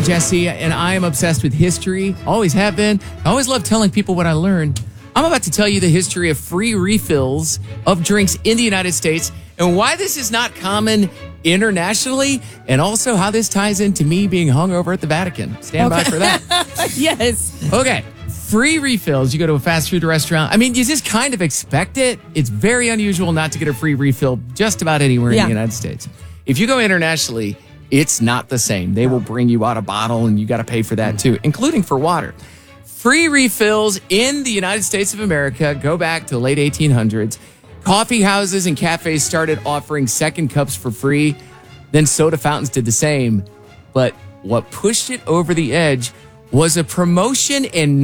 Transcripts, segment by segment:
Jesse, and I am obsessed with history. Always have been. I always love telling people what I learned. I'm about to tell you the history of free refills of drinks in the United States and why this is not common internationally, and also how this ties into me being hungover at the Vatican. Stand by for that. Yes. Okay. Free refills. You go to a fast food restaurant. I mean, you just kind of expect it. It's very unusual not to get a free refill just about anywhere in the United States. If you go internationally, it's not the same. They will bring you out a bottle and you got to pay for that too, including for water. Free refills in the United States of America go back to the late 1800s. Coffee houses and cafes started offering second cups for free. Then soda fountains did the same. But what pushed it over the edge was a promotion in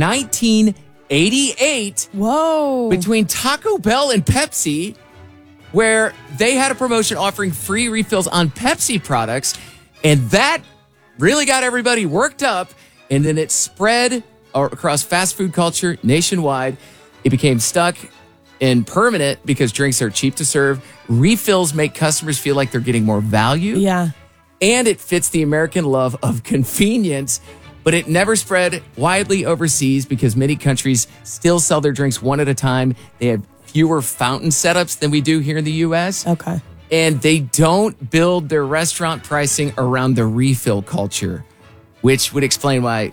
1988 between Taco Bell and Pepsi, where they had a promotion offering free refills on Pepsi products. And that really got everybody worked up. And then it spread across fast food culture nationwide. It became stuck and permanent because drinks are cheap to serve. Refills make customers feel like they're getting more value. Yeah. And it fits the American love of convenience. But it never spread widely overseas because many countries still sell their drinks one at a time. They have fewer fountain setups than we do here in the U.S. Okay. And they don't build their restaurant pricing around the refill culture, which would explain why,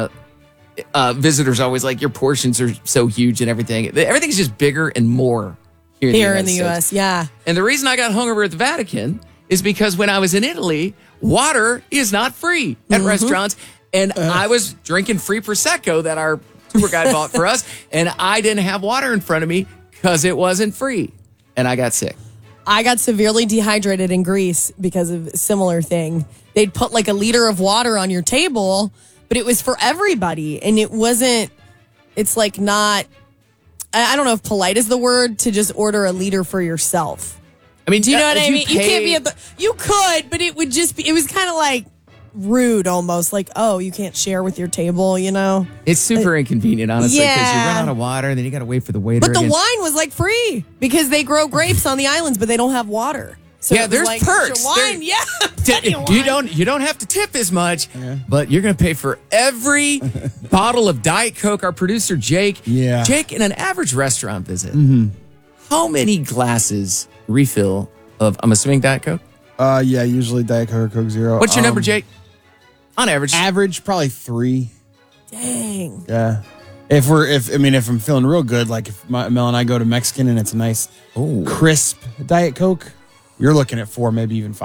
visitors always like your portions are so huge and everything. Everything's just bigger and more here in the U.S. Yeah. And the reason I got hungover at the Vatican is because when I was in Italy, water is not free at restaurants. And I was drinking free Prosecco that our tour guide bought for us. And I didn't have water in front of me because it wasn't free. And I got sick. I got severely dehydrated in Greece because of a similar thing. They'd put like a liter of water on your table, but it was for everybody. And it's like not, I don't know if polite is the word to just order a liter for yourself. I mean, do you know what I mean? You can't be you could, but it would just be, it was kind of like rude almost, like, oh, you can't share with your table, It's super inconvenient, honestly, because you run out of water and then you got to wait for the waiter. But the wine was like free because they grow grapes on the islands, but they don't have water. So there's like, perks. Wine, You don't have to tip as much, but you're going to pay for every bottle of Diet Coke. Our producer Jake, Jake, in an average restaurant visit, how many glasses refill of, I'm assuming, Diet Coke? Usually Diet Coke or Coke Zero. What's your number, Jake? On average? Average, probably 3. Dang. Yeah. If I'm feeling real good, like if Mel and I go to Mexican and it's a nice, crisp Diet Coke, you're looking at 4, maybe even 5.